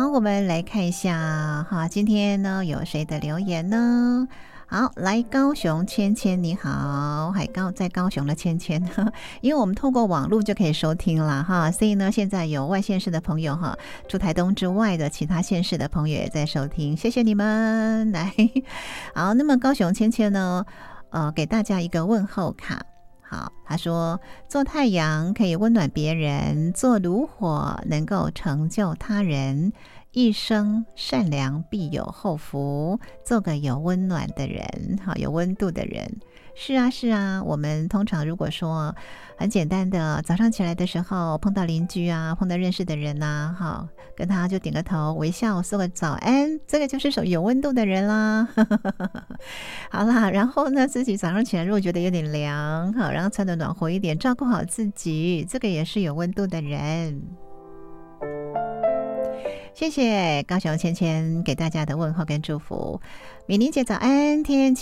我们来看一下哈，今天呢有谁的留言呢？好，来高雄芊芊你好，在高雄的芊芊，因为我们透过网络就可以收听了哈，所以呢现在有外县市的朋友哈，除台东之外的其他县市的朋友也在收听，谢谢你们来。好，那么高雄芊芊呢，给大家一个问候卡。好，他说做太阳可以温暖别人，做炉火能够成就他人，一生善良必有后福，做个有温暖的人，好，有温度的人。是啊是啊，我们通常如果说很简单的，早上起来的时候碰到邻居啊，碰到认识的人啊，好，跟他就点个头微笑说个早安，这个就是有温度的人啦。好啦，然后呢自己早上起来如果觉得有点凉，好，然后穿得暖和一点，照顾好自己，这个也是有温度的人。谢谢高雄芊芊给大家的问候跟祝福，美玲姐早安，天气